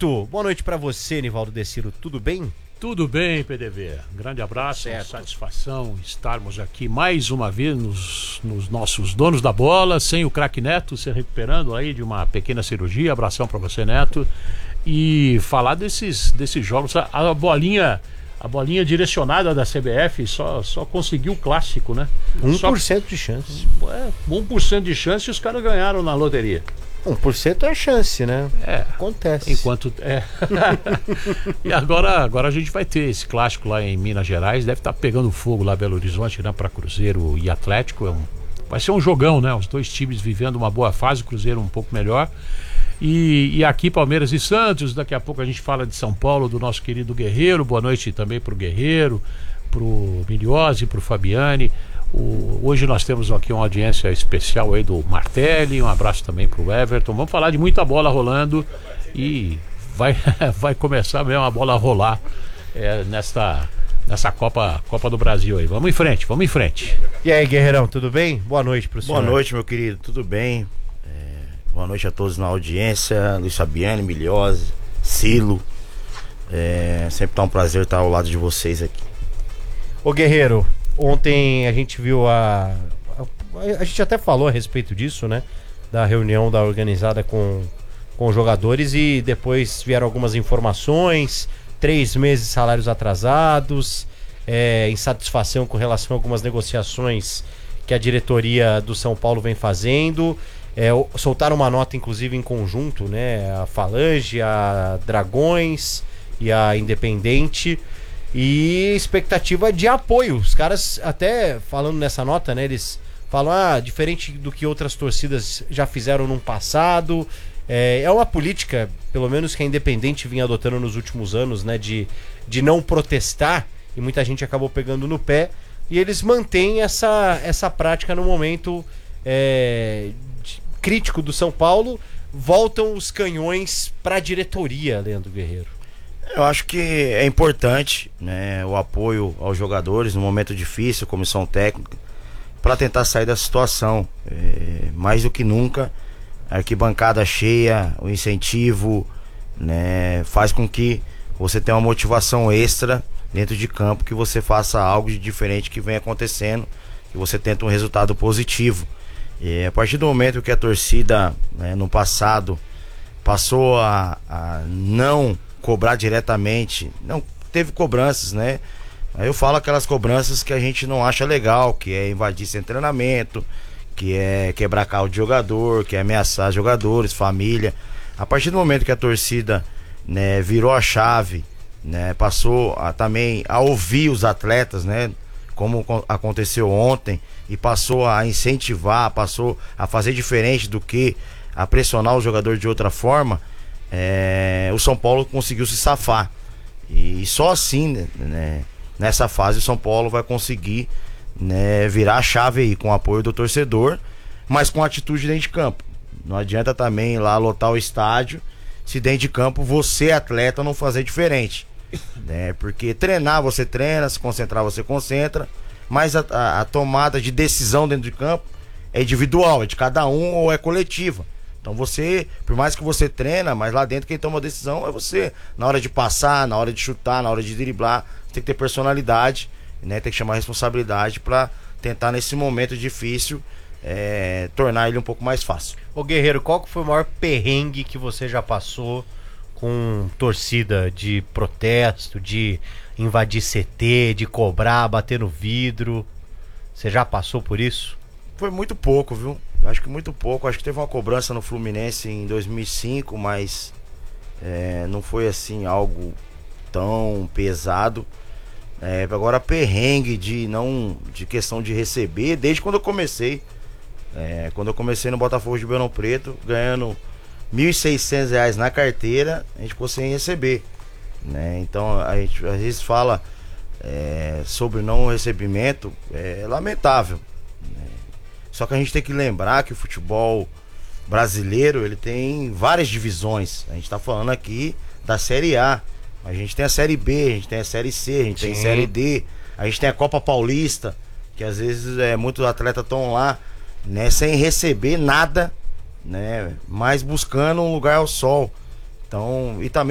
certo. Boa noite pra você, Nivaldo Deciro. Tudo bem? Tudo bem, PDV. Grande abraço, Certo. satisfação estarmos aqui mais uma vez nos nossos donos da bola, sem o craque Neto se recuperando aí de uma pequena cirurgia. Abração pra você, Neto. E falar desses jogos. A bolinha direcionada da CBF só conseguiu o clássico, né? 1% de chance. 1% de chance e os caras ganharam na loteria. 1% é chance, né? Acontece. E agora a gente vai ter esse clássico lá em Minas Gerais. Deve estar pegando fogo lá em Belo Horizonte, né? Para Cruzeiro e Atlético. Vai ser um jogão, né? Os dois times vivendo uma boa fase, o Cruzeiro um pouco melhor. E aqui Palmeiras e Santos. Daqui a pouco a gente fala de São Paulo, do nosso querido Guerreiro. Boa noite também pro Guerreiro, pro Miliose, pro Fabiane. Hoje nós temos aqui uma audiência especial aí do Martelli. Um abraço também pro Everton. Vamos falar de muita bola rolando. E vai começar mesmo a bola a rolar nessa Copa do Brasil aí. Vamos em frente. E aí, Guerreirão, tudo bem? Boa noite pro senhor. Boa noite, meu querido, tudo bem? Boa noite a todos na audiência, Luiz Fabiane, Miliose, Silo. Sempre tá um prazer estar ao lado de vocês aqui. Ô, Guerreiro, ontem a gente viu a gente até falou a respeito disso, né? Da reunião organizada com os jogadores, e depois vieram algumas informações, 3 meses de salários atrasados, insatisfação com relação a algumas negociações que a diretoria do São Paulo vem fazendo. Soltaram uma nota, inclusive, em conjunto, né? A Falange, a Dragões e a Independente. E expectativa de apoio. Os caras, até falando nessa nota, né? Eles falam, diferente do que outras torcidas já fizeram no passado. É uma política, pelo menos que a Independente vinha adotando nos últimos anos, né? De não protestar. E muita gente acabou pegando no pé. E eles mantêm essa prática no momento crítico do São Paulo. Voltam os canhões para a diretoria, Leandro Guerreiro. Eu acho que é importante, né, o apoio aos jogadores no momento difícil, comissão técnica, para tentar sair da situação. Mais do que nunca, a arquibancada cheia, o incentivo, né, faz com que você tenha uma motivação extra dentro de campo, que você faça algo de diferente que vem acontecendo, que você tenta um resultado positivo. E a partir do momento que a torcida, né, no passado passou a não cobrar diretamente, não teve cobranças, né? Aí eu falo aquelas cobranças que a gente não acha legal, que é invadir sem treinamento, que é quebrar carro de jogador, que é ameaçar jogadores, família. A partir do momento que a torcida, né, virou a chave, né, passou também a ouvir os atletas, né, como aconteceu ontem, e passou a incentivar, passou a fazer diferente do que a pressionar o jogador de outra forma, o São Paulo conseguiu se safar. E só assim, né, nessa fase, o São Paulo vai conseguir, né, virar a chave aí, com o apoio do torcedor, mas com atitude dentro de campo. Não adianta também ir lá lotar o estádio, se dentro de campo você, atleta, não fazer diferente, né? Porque treinar você treina, se concentrar você concentra, mas a tomada de decisão dentro de campo é individual, é de cada um ou é coletiva. Então você, por mais que você treina, mas lá dentro quem toma a decisão é você. Na hora de passar, na hora de chutar, na hora de driblar, você tem que ter personalidade, né? Tem que chamar a responsabilidade para tentar nesse momento difícil tornar ele um pouco mais fácil. Ô Guerreiro, qual que foi o maior perrengue que você já passou com torcida, de protesto, de invadir CT, de cobrar, bater no vidro? Você já passou por isso? Foi muito pouco, viu? Acho que muito pouco. Acho que teve uma cobrança no Fluminense em 2005, mas não foi assim algo tão pesado. Agora perrengue de questão de receber, desde quando eu comecei. Quando eu comecei no Botafogo de Ribeirão Preto, ganhando R$1.600 na carteira, a gente ficou sem receber, né? Então a gente às vezes fala sobre não recebimento, é lamentável, né? Só que a gente tem que lembrar que o futebol brasileiro, ele tem várias divisões. A gente tá falando aqui da Série A, a gente tem a Série B, a gente tem a Série C, a gente tem a Série D, a gente tem a Copa Paulista, que às vezes muitos atletas estão lá, né, sem receber nada, né, mas buscando um lugar ao sol. Então, e também